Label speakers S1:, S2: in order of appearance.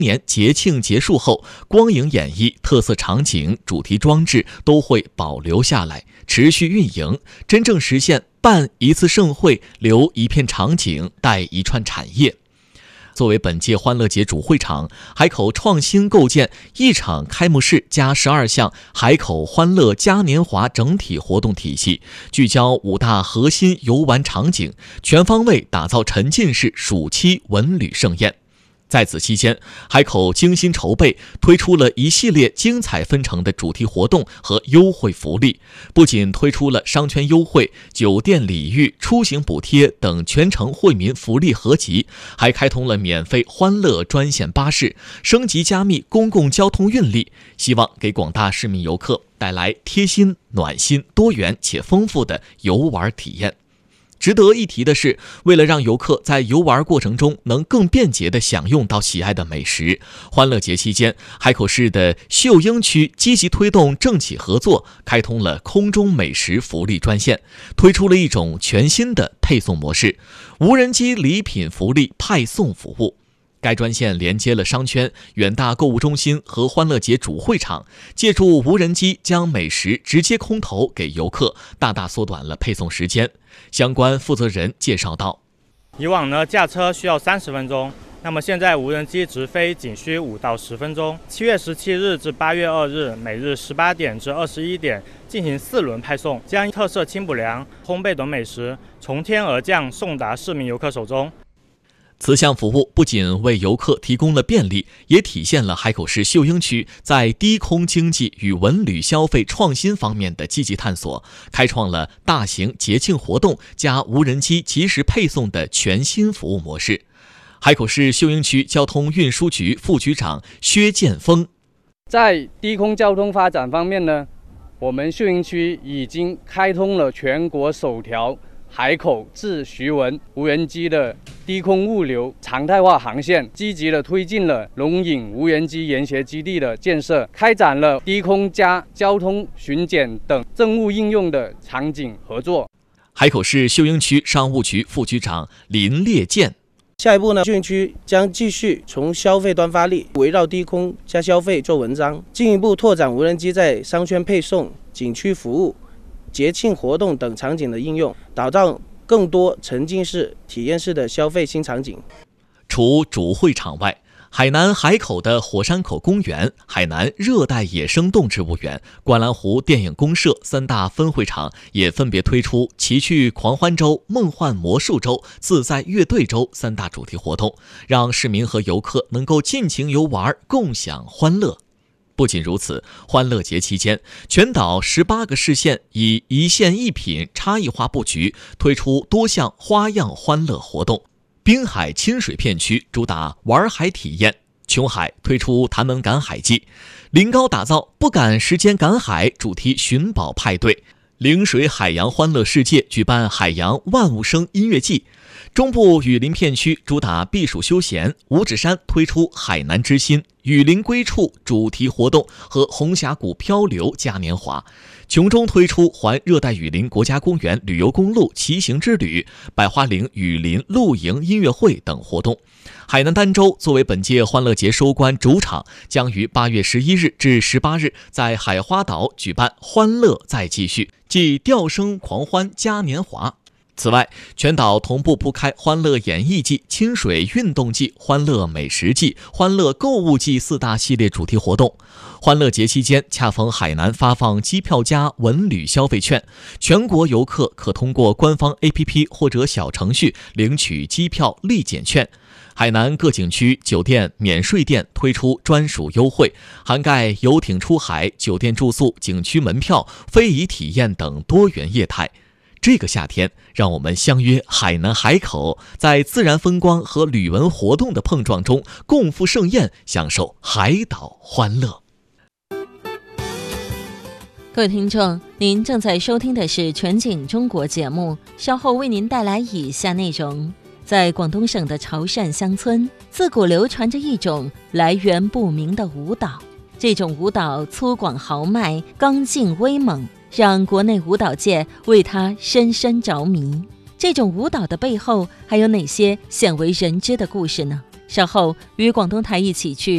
S1: 年节庆结束后，光影演绎、特色场景、主题装置都会保留下来，持续运营，真正实现办一次盛会，留一片场景，带一串产业。作为本届欢乐节主会场，海口创新构建一场开幕式加12项海口欢乐嘉年华整体活动体系，聚焦5大核心游玩场景，全方位打造沉浸式暑期文旅盛宴。在此期间，海口精心筹备，推出了一系列精彩纷呈的主题活动和优惠福利，不仅推出了商圈优惠、酒店礼遇、出行补贴等全程惠民福利合集，还开通了免费欢乐专线巴士，升级加密公共交通运力，希望给广大市民游客带来贴心、暖心、多元且丰富的游玩体验。值得一提的是，为了让游客在游玩过程中能更便捷地享用到喜爱的美食，欢乐节期间，海口市的秀英区积极推动政企合作，开通了空中美食福利专线，推出了一种全新的配送模式——无人机礼品福利派送服务。该专线连接了商圈、远大购物中心和欢乐节主会场，借助无人机将美食直接空投给游客，大大缩短了配送时间。相关负责人介绍道：
S2: 以往呢驾车需要30分钟，那么现在无人机直飞仅需5到10分钟。7月17日至8月2日，每日18点至21点进行4轮派送，将特色清补凉、烘焙等美食从天而降送达市民游客手中。
S1: 此项服务不仅为游客提供了便利，也体现了海口市秀英区在低空经济与文旅消费创新方面的积极探索，开创了大型节庆活动加无人机及时配送的全新服务模式。海口市秀英区交通运输局副局长薛建峰：
S3: 在低空交通发展方面呢，我们秀英区已经开通了全国首条海口至徐闻无人机的低空物流常态化航线，积极地推进了龙影无人机研学基地的建设，开展了低空加交通巡检等政务应用的场景合作。
S1: 海口市秀英区商务局副局长林烈健：
S4: 下一步呢，秀英区将继续从消费端发力，围绕低空加消费做文章，进一步拓展无人机在商圈配送、景区服务、节庆活动等场景的应用，打造更多沉浸式、体验式的消费新场景。
S1: 除主会场外，海南海口的火山口公园、海南热带野生动植物园、观澜湖电影公社3大分会场也分别推出奇趣狂欢周、梦幻魔术周、自在乐队周3大主题活动，让市民和游客能够尽情游玩，共享欢乐。不仅如此，欢乐节期间，全岛18个市县以一县一品差异化布局，推出多项花样欢乐活动。滨海亲水片区主打玩海体验，琼海推出潭门赶海季，临高打造不赶时间赶海主题寻宝派对，陵水海洋欢乐世界举办海洋万物生音乐季。中部雨林片区主打避暑休闲，五指山推出海南之心雨林归处主题活动和红峡谷漂流嘉年华，琼中推出环热带雨林国家公园旅游公路骑行之旅、百花岭雨林露营音乐会等活动。海南儋州作为本届欢乐节收官主场，将于8月11日至18日在海花岛举办欢乐再继续暨钓生狂欢嘉年华。此外，全岛同步铺开欢乐演艺季、清水运动季、欢乐美食季、欢乐购物季4大系列主题活动。欢乐节期间恰逢海南发放机票加文旅消费券，全国游客可通过官方 APP 或者小程序领取机票立减券。海南各景区酒店免税店推出专属优惠，涵盖游艇出海、酒店住宿、景区门票、非遗体验等多元业态。这个夏天，让我们相约海南海口，在自然风光和旅文活动的碰撞中，共赴盛宴，享受海岛欢乐。
S5: 各位听众，您正在收听的是全景中国节目，稍后为您带来以下内容。在广东省的潮汕乡村，自古流传着一种来源不明的舞蹈，这种舞蹈粗犷豪迈、刚劲威猛，让国内舞蹈界为它深深着迷。这种舞蹈的背后还有哪些鲜为人知的故事呢？稍后与广东台一起去